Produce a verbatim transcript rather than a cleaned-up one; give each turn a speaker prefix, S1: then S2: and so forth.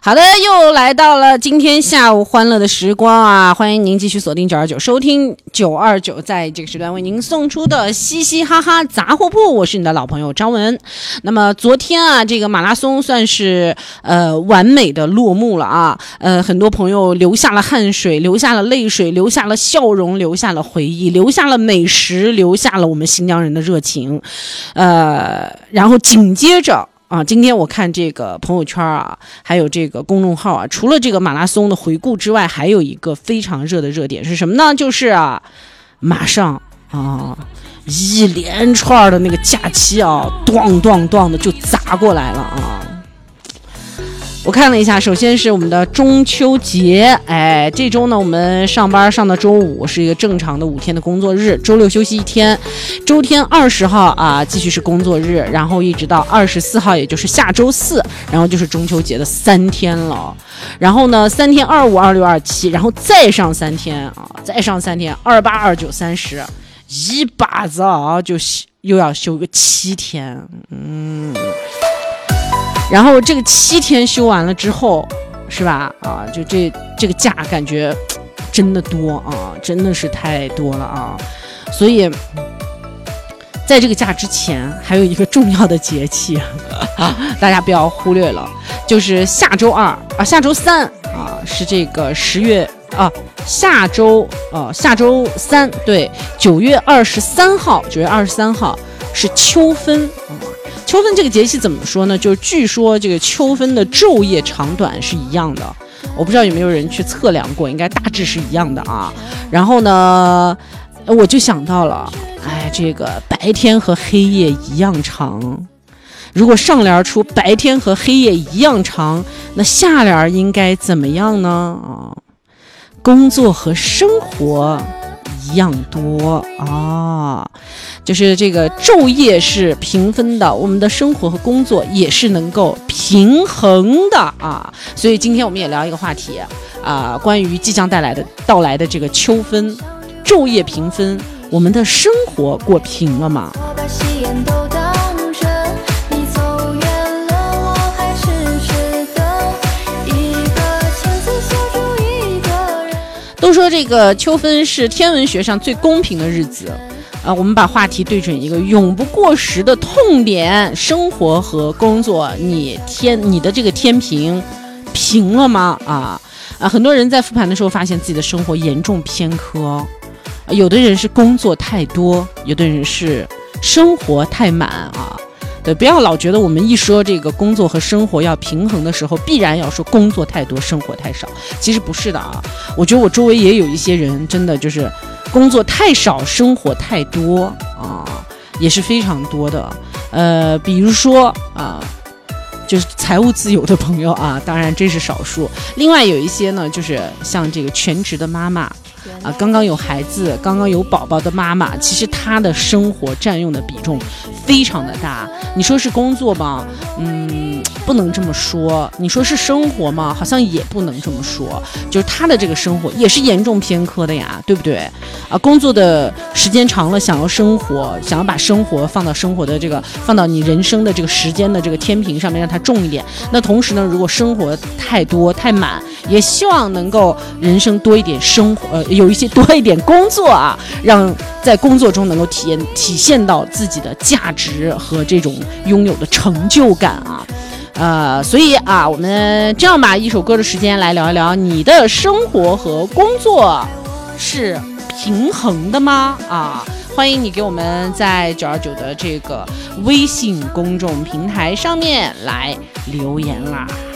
S1: 好的，又来到了今天下午欢乐的时光啊！欢迎您继续锁定九二九，收听九二九，在这个时段为您送出的嘻嘻哈哈杂货铺，我是你的老朋友张文。那么昨天啊，这个马拉松算是呃完美的落幕了啊！呃，很多朋友流下了汗水，流下了泪水，流下了笑容，留下了回忆，留下了美食，留下了我们新疆人的热情。呃，然后紧接着。啊，今天我看这个朋友圈啊，还有这个公众号啊，除了这个马拉松的回顾之外，还有一个非常热的热点是什么呢？就是啊，马上啊，一连串的那个假期啊，咣咣咣的就砸过来了啊。我看了一下，首先是我们的中秋节，哎，这周呢我们上班上到周五是一个正常的五天的工作日，周六休息一天，周天二十号啊继续是工作日，然后一直到二十四号，也就是下周四，然后就是中秋节的三天了。然后呢，三天二五二六二七，然后再上三天啊，再上三天，二八二九三十，一把子啊就又要休个七天，嗯。然后这个七天休完了之后，是吧？啊，就这这个假感觉真的多啊，真的是太多了啊！所以，在这个假之前，还有一个重要的节气，大家不要忽略了，就是下周二啊，下周三啊，是这个十月啊，下周啊，下周三，对，九月二十三号，九月二十三号是秋分啊。秋分这个节气怎么说呢？就是据说这个秋分的昼夜长短是一样的，我不知道有没有人去测量过，应该大致是一样的啊。然后呢，我就想到了，哎，这个白天和黑夜一样长，如果上联出白天和黑夜一样长，那下联应该怎么样呢？啊，工作和生活一样多啊，就是这个昼夜是平分的，我们的生活和工作也是能够平衡的啊。所以今天我们也聊一个话题啊，关于即将带来的到来的这个秋分，昼夜平分，我们的生活过平了吗？都说这个秋分是天文学上最公平的日子啊，我们把话题对准一个永不过时的痛点：生活和工作，你天你的这个天平平了吗？啊啊，很多人在复盘的时候发现自己的生活严重偏科，有的人是工作太多，有的人是生活太满啊。对，不要老觉得我们一说这个工作和生活要平衡的时候，必然要说工作太多，生活太少。其实不是的啊，我觉得我周围也有一些人，真的就是工作太少，生活太多啊，也是非常多的。呃，比如说啊，就是财务自由的朋友啊，当然这是少数。另外有一些呢，就是像这个全职的妈妈。啊，刚刚有孩子，刚刚有宝宝的妈妈，其实她的生活占用的比重非常的大。你说是工作吗？嗯，不能这么说。你说是生活吗？好像也不能这么说。就是她的这个生活也是严重偏科的呀，对不对？啊，工作的时间长了，想要生活，想要把生活放到生活的这个，放到你人生的这个时间的这个天平上面，让它重一点。那同时呢，如果生活太多太满，也希望能够人生多一点生活，呃，有一些多一点工作啊，让在工作中能够体验体现到自己的价值和这种拥有的成就感啊。呃，所以啊，我们这样吧，一首歌的时间来聊一聊你的生活和工作是平衡的吗？啊，欢迎你给我们在九二九的这个微信公众平台上面来留言啦。